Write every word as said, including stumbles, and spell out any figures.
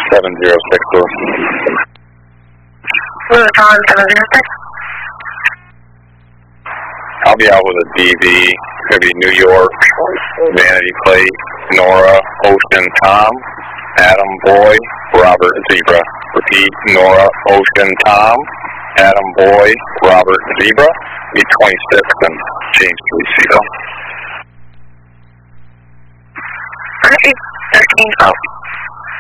seven zero six four. Blue Dawn seven zero six. I'll be out with a D V. It's going to be New York, Vanity Plate, Nora, Ocean, Tom, Adam, Boy, Robert, Zebra. Repeat, Nora, Ocean, Tom, Adam, Boy, Robert, Zebra. B twenty-six and James Lucido. thirteen twelve.